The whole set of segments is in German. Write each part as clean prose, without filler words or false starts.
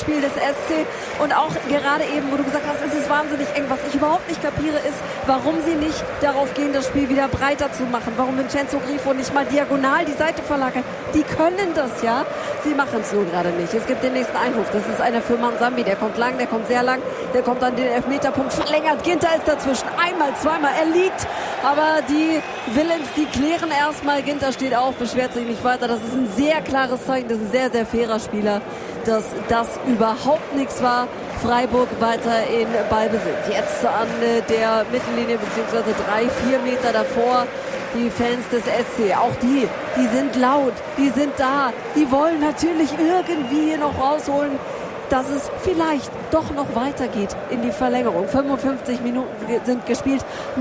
Spiel des SC und auch gerade eben, wo du gesagt hast, es ist wahnsinnig eng. Was ich überhaupt nicht kapiere, ist, warum sie nicht darauf gehen, das Spiel wieder breiter zu machen. Warum Vincenzo Grifo nicht mal diagonal die Seite verlagern. Die können das, ja. Sie machen es nur gerade nicht. Es gibt den nächsten Einwurf. Das ist einer für Mansambi. Der kommt lang, der kommt sehr lang. Der kommt an den Elfmeterpunkt verlängert. Ginter ist dazwischen. Einmal, zweimal. Er liegt. Aber die Willens, die klären erstmal. Ginter steht auf, beschwert sich nicht weiter. Das ist ein sehr klares Zeichen. Das ist ein sehr, sehr fairer Spieler, dass das überhaupt nichts war. Freiburg weiter in Ballbesitz. Jetzt an der Mittellinie beziehungsweise 3-4 Meter davor. Die Fans des SC, auch die sind laut, die sind da, die wollen natürlich irgendwie hier noch rausholen, dass es vielleicht doch noch weitergeht in die Verlängerung. 55 Minuten sind gespielt.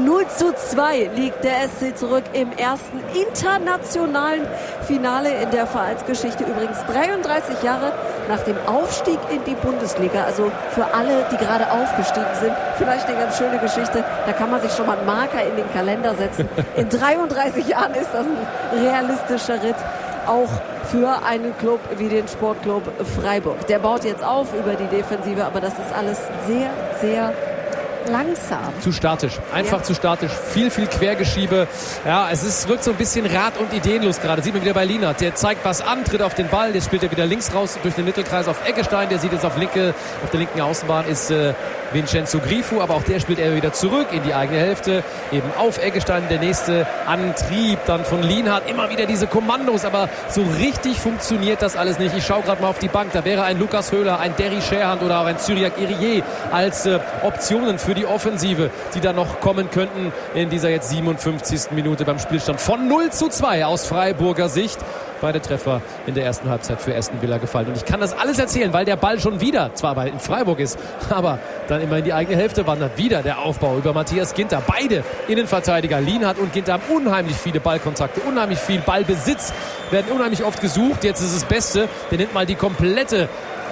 0:2 liegt der SC zurück im ersten internationalen Finale in der Vereinsgeschichte. Übrigens 33 Jahre nach dem Aufstieg in die Bundesliga. Also für alle, die gerade aufgestiegen sind, vielleicht eine ganz schöne Geschichte. Da kann man sich schon mal einen Marker in den Kalender setzen. In 33 Jahren ist das ein realistischer Ritt. Auch für einen Club wie den Sportclub Freiburg. Der baut jetzt auf über die Defensive, aber das ist alles sehr, sehr langsam. Zu statisch. Einfach zu statisch. Viel Quergeschiebe. Ja, wirkt so ein bisschen rat- und ideenlos gerade. Sieht man wieder bei Lienert. Der zeigt was an, tritt auf den Ball. Jetzt spielt er wieder links raus durch den Mittelkreis auf Eggestein. Der sieht jetzt auf der linken Außenbahn ist Vincenzo Grifo. Aber auch der spielt er wieder zurück in die eigene Hälfte. Eben auf Eggestein der nächste Antrieb. Dann von Lienhardt immer wieder diese Kommandos. Aber so richtig funktioniert das alles nicht. Ich schaue gerade mal auf die Bank. Da wäre ein Lukas Höhler, ein Derry Scherhand oder auch ein Cyriac Irié als Optionen für die Offensive, die da noch kommen könnten in dieser jetzt 57. Minute beim Spielstand von 0:2 aus Freiburger Sicht. Beide Treffer in der ersten Halbzeit für Aston Villa gefallen. Und ich kann das alles erzählen, weil der Ball schon wieder, zwar in Freiburg ist, aber dann immer in die eigene Hälfte wandert. Wieder der Aufbau über Matthias Ginter. Beide Innenverteidiger, Lienhardt und Ginter, haben unheimlich viele Ballkontakte, unheimlich viel Ballbesitz, werden unheimlich oft gesucht. Jetzt ist das Beste, der nimmt mal die komplette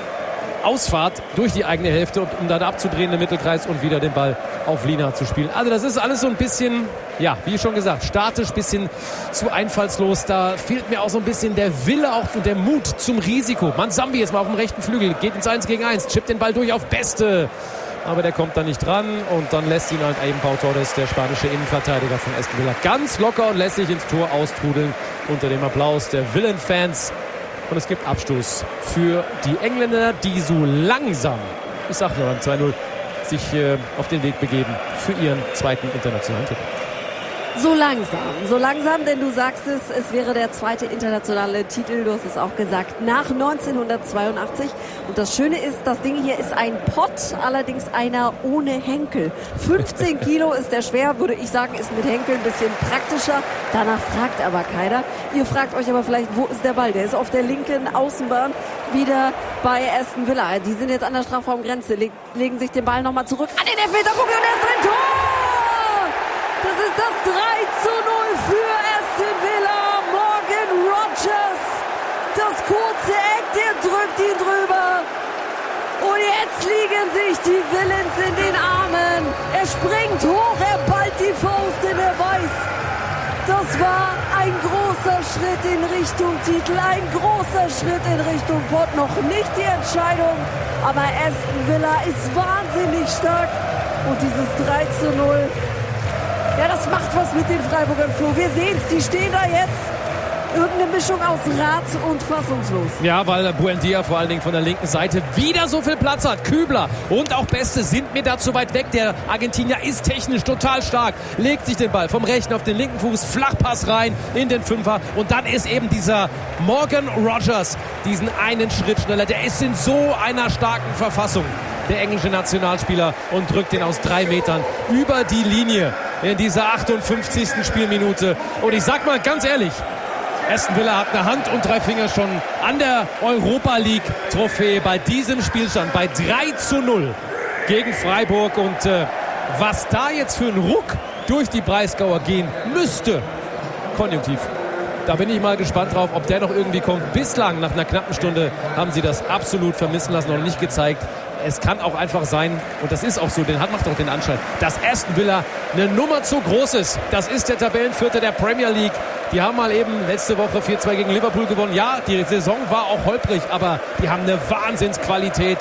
Ausfahrt durch die eigene Hälfte, um dann abzudrehen im Mittelkreis und wieder den Ball auf Lienhardt zu spielen. Also das ist alles so ein bisschen, ja, wie schon gesagt, statisch, bisschen zu einfallslos. Da fehlt mir auch so ein bisschen der Wille auch und der Mut zum Risiko. Mansambi jetzt mal auf dem rechten Flügel, geht ins 1 gegen 1, chippt den Ball durch auf Beste. Aber der kommt da nicht dran und dann lässt ihn halt eben Pau Torres, der spanische Innenverteidiger von Aston Villa, ganz locker und lässt sich ins Tor austrudeln unter dem Applaus der Villen-Fans. Und es gibt Abstoß für die Engländer, die so langsam, ich sag nur beim 2:0, sich auf den Weg begeben für ihren zweiten internationalen Titel. So langsam, denn du sagst es wäre der zweite internationale Titel, du hast es auch gesagt, nach 1982. Und das Schöne ist, das Ding hier ist ein Pott, allerdings einer ohne Henkel. 15 Kilo ist der schwer, würde ich sagen, ist mit Henkel ein bisschen praktischer. Danach fragt aber keiner. Ihr fragt euch aber vielleicht, wo ist der Ball? Der ist auf der linken Außenbahn wieder bei Aston Villa. Die sind jetzt an der Strafraumgrenze, legen sich den Ball nochmal zurück an den Elfmeterpunkt und er ist drin. Tor! Das ist das 3:0 für Aston Villa. Morgan Rogers. Das kurze Eck, der drückt ihn drüber. Und jetzt liegen sich die Villains in den Armen. Er springt hoch, er ballt die Faust, denn er weiß, das war ein großer Schritt in Richtung Titel, ein großer Schritt in Richtung Pott. Noch nicht die Entscheidung, aber Aston Villa ist wahnsinnig stark. Und dieses 3:0, ja, das macht was mit den Freiburgern, Flo. Wir sehen es, die stehen da jetzt. Irgendeine Mischung aus Rat und fassungslos. Ja, weil Buendia vor allen Dingen von der linken Seite wieder so viel Platz hat. Kübler und auch Beste sind mir da zu weit weg. Der Argentinier ist technisch total stark. Legt sich den Ball vom rechten auf den linken Fuß. Flachpass rein in den Fünfer. Und dann ist eben dieser Morgan Rogers diesen einen Schritt schneller. Der ist in so einer starken Verfassung, der englische Nationalspieler, und drückt den aus 3 Metern über die Linie in dieser 58. Spielminute. Und ich sag mal ganz ehrlich, Aston Villa hat eine Hand und 3 Finger schon an der Europa League Trophäe bei diesem Spielstand, bei 3:0 gegen Freiburg. Und was da jetzt für ein Ruck durch die Breisgauer gehen müsste, konjunktiv. Da bin ich mal gespannt drauf, ob der noch irgendwie kommt. Bislang, nach einer knappen Stunde, haben sie das absolut vermissen lassen und nicht gezeigt. Es kann auch einfach sein, und das ist auch so, macht auch den Anschein, dass Aston Villa eine Nummer zu groß ist. Das ist der Tabellenvierter der Premier League. Die haben mal eben letzte Woche 4:2 gegen Liverpool gewonnen. Ja, die Saison war auch holprig, aber die haben eine Wahnsinnsqualität.